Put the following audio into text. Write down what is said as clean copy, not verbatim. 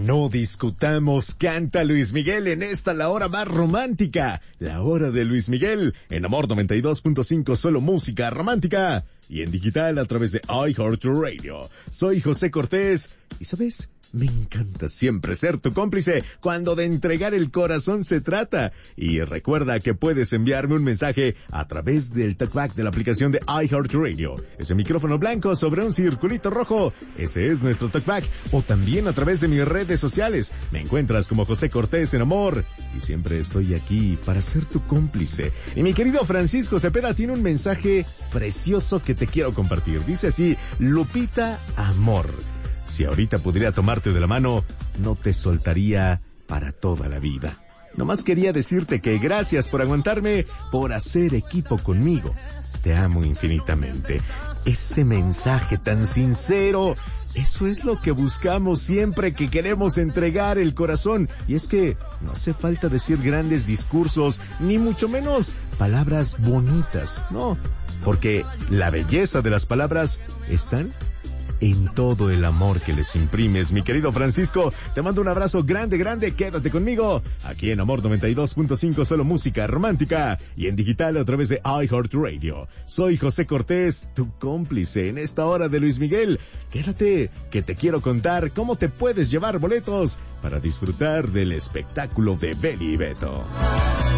No discutamos, canta Luis Miguel en esta la hora más romántica, la hora de Luis Miguel, en Amor 92.5, solo música romántica, y en digital a través de iHeartRadio. Soy José Cortés, y ¿sabes? Me encanta siempre ser tu cómplice cuando de entregar el corazón se trata. Y recuerda que puedes enviarme un mensaje a través del talkback de la aplicación de iHeartRadio. Ese micrófono blanco sobre un circulito rojo, ese es nuestro talkback. O también a través de mis redes sociales. Me encuentras como José Cortés en Amor. Y siempre estoy aquí para ser tu cómplice. Y mi querido Francisco Cepeda tiene un mensaje precioso que te quiero compartir. Dice así: Lupita Amor. Si ahorita pudiera tomarte de la mano, no te soltaría para toda la vida. Nomás quería decirte que gracias por aguantarme, por hacer equipo conmigo. Te amo infinitamente. Ese mensaje tan sincero, eso es lo que buscamos siempre que queremos entregar el corazón. Y es que no hace falta decir grandes discursos, ni mucho menos palabras bonitas, no. Porque la belleza de las palabras están en todo el amor que les imprimes. Mi querido Francisco, te mando un abrazo grande, quédate conmigo, aquí en Amor 92.5, solo música romántica, y en digital a través de iHeartRadio. Soy José Cortés, tu cómplice en esta hora de Luis Miguel. Quédate, que te quiero contar cómo te puedes llevar boletos para disfrutar del espectáculo de Beli y Beto.